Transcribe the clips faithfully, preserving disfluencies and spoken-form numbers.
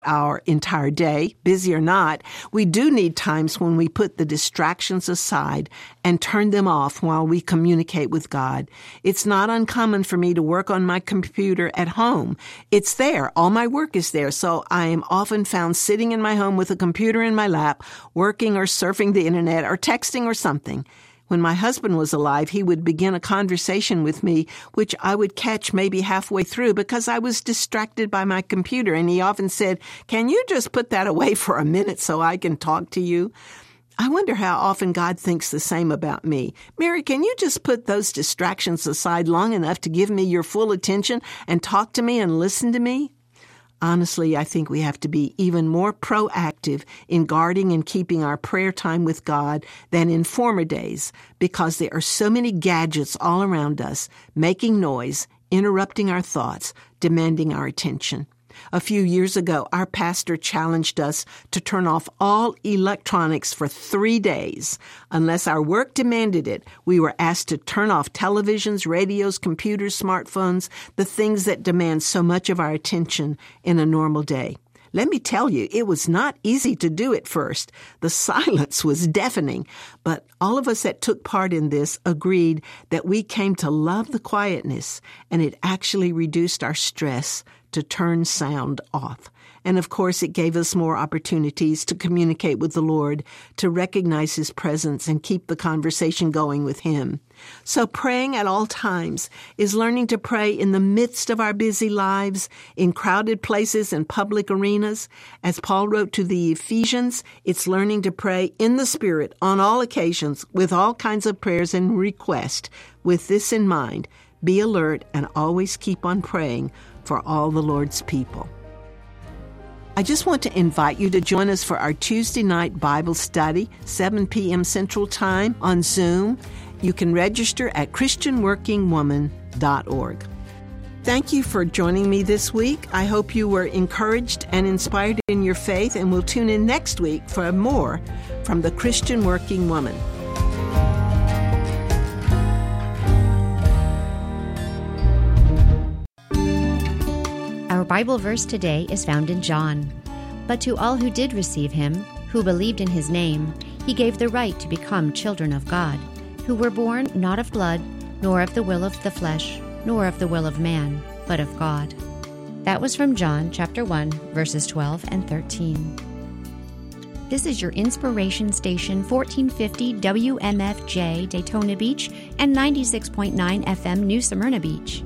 our entire day, busy or not, we do need times when we put the distractions aside and turn them off while we communicate with God. It's not uncommon for me to work on my computer at home. It's there. All my work is there. So I am often found sitting in my home with a computer in my lap, working or surfing the internet or texting or something. When my husband was alive, he would begin a conversation with me, which I would catch maybe halfway through because I was distracted by my computer. And he often said, "Can you just put that away for a minute so I can talk to you?" I wonder how often God thinks the same about me. "Mary, can you just put those distractions aside long enough to give me your full attention and talk to me and listen to me?" Honestly, I think we have to be even more proactive in guarding and keeping our prayer time with God than in former days, because there are so many gadgets all around us, making noise, interrupting our thoughts, demanding our attention. A few years ago, our pastor challenged us to turn off all electronics for three days. Unless our work demanded it, we were asked to turn off televisions, radios, computers, smartphones, the things that demand so much of our attention in a normal day. Let me tell you, it was not easy to do at first. The silence was deafening, but all of us that took part in this agreed that we came to love the quietness, and it actually reduced our stress to turn sound off. And of course, it gave us more opportunities to communicate with the Lord, to recognize His presence and keep the conversation going with Him. So praying at all times is learning to pray in the midst of our busy lives, in crowded places and public arenas. As Paul wrote to the Ephesians, it's learning to pray in the Spirit on all occasions with all kinds of prayers and requests. With this in mind, be alert and always keep on praying for all the Lord's people. I just want to invite you to join us for our Tuesday night Bible study, seven p.m. Central Time on Zoom. You can register at christian working woman dot org. Thank you for joining me this week. I hope you were encouraged and inspired in your faith, and we'll tune in next week for more from the Christian Working Woman. Our Bible verse today is found in John. "But to all who did receive him, who believed in his name, he gave the right to become children of God, who were born not of blood, nor of the will of the flesh, nor of the will of man, but of God." That was from John chapter one, verses twelve and thirteen. This is your inspiration station, fourteen fifty W M F J Daytona Beach and ninety-six point nine F M New Smyrna Beach.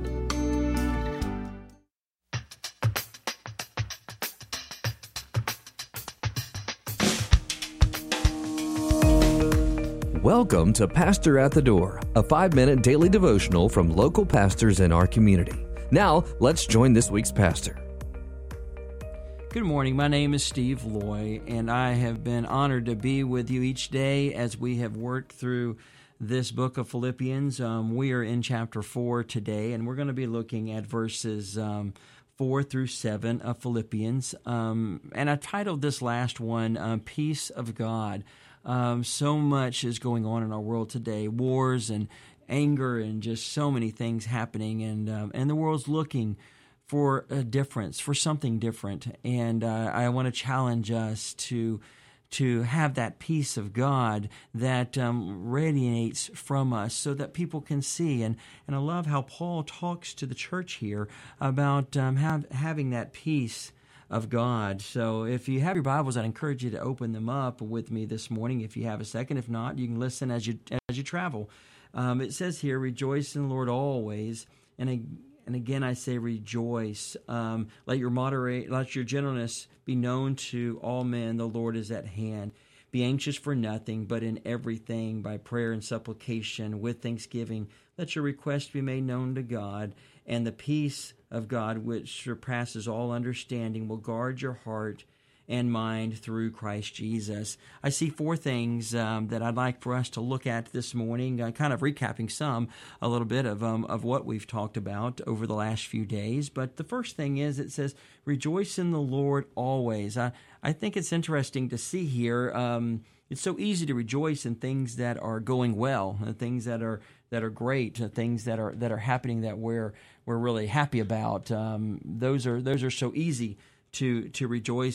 Welcome to Pastor at the Door, a five-minute daily devotional from local pastors in our community. Now, let's join this week's pastor. Good morning. My name is Steve Loy, and I have been honored to be with you each day as we have worked through this book of Philippians. Um, we are in chapter four today, and we're going to be looking at verses um, four through seven of Philippians. Um, and I titled this last one, um, Peace of God. Um, so much is going on in our world today, wars and anger and just so many things happening, and um, and the world's looking for a difference, for something different. And uh, I want to challenge us to to have that peace of God that um, radiates from us so that people can see. And, and I love how Paul talks to the church here about um, have, having that peace of God. So if you have your Bibles, I'd encourage you to open them up with me this morning if you have a second. If not, you can listen as you as you travel. Um, it says here, "Rejoice in the Lord always," and I, and again I say rejoice. Um, let your moderate, let your gentleness be known to all men. The Lord is at hand. Be anxious for nothing, but in everything by prayer and supplication with thanksgiving, let your requests be made known to God, and the peace of God, which surpasses all understanding, will guard your heart and mind through Christ Jesus. I see four things um, that I'd like for us to look at this morning, uh, kind of recapping some, a little bit of um, of what we've talked about over the last few days. But the first thing is, it says, "Rejoice in the Lord always." I, I think it's interesting to see here. Um, it's so easy to rejoice in things that are going well, uh, things that are that are great, uh, things that are that are happening that we're we're really happy about. Um, those are those are so easy to to rejoice